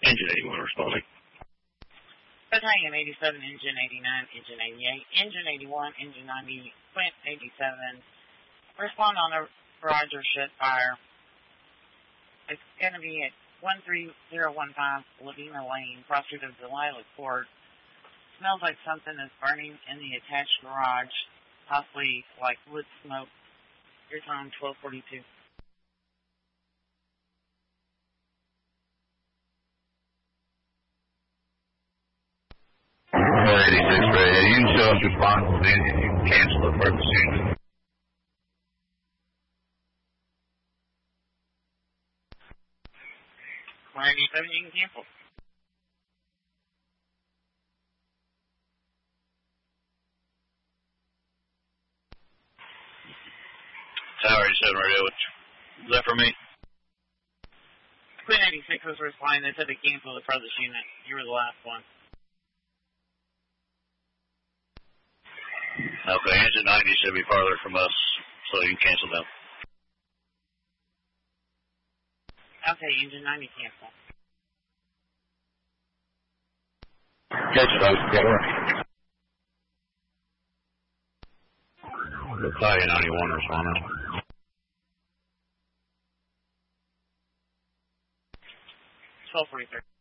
Engine 81 responding. Battalion 87, Engine 89, Engine 88, Engine 81, Engine 90, Quint 87. Respond on a Roger shit fire. It's going to be at 13015 Lavina Lane, cross street of Delilah Court. Smells like something is burning in the attached garage, possibly like wood smoke. Here's on 1242. 86 radio. You can show us responsible engine. You can cancel the purpose unit. Line 87, you can cancel. Tower 87 radio. Is that for me? Queen 86 was responding. They said to cancel the furthest unit. You were the last one. Okay, engine 90 should be farther from us, so you can cancel them. Okay, engine 90 cancel. Catch it, Battalion 91 responding. 1243.